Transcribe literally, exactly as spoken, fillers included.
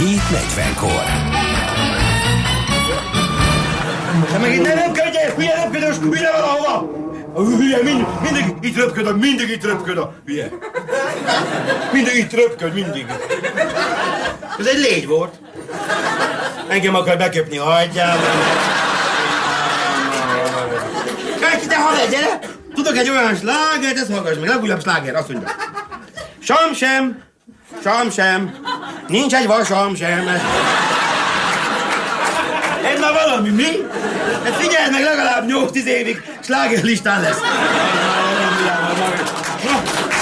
hét negyvenkor. De meg itt nem ködjél, hülye röpködös, hülye valahova! A hülye, mind, mindig itt röpköd, mindig itt röpköd a hülye. Mindig itt röpköd, mindig. Ez egy légy volt. Engem akar beköpni, hagyjál. Kárki, te halad, gyere! Tudok egy olyan slágert, ezt hallgass meg, legújabb sláger, azt mondja. Sam sem, sam sem, nincs egy vasam sem. Ez már valami, mi? Hát figyeld meg, legalább nyolc-tíz évig slágerlistán lesz.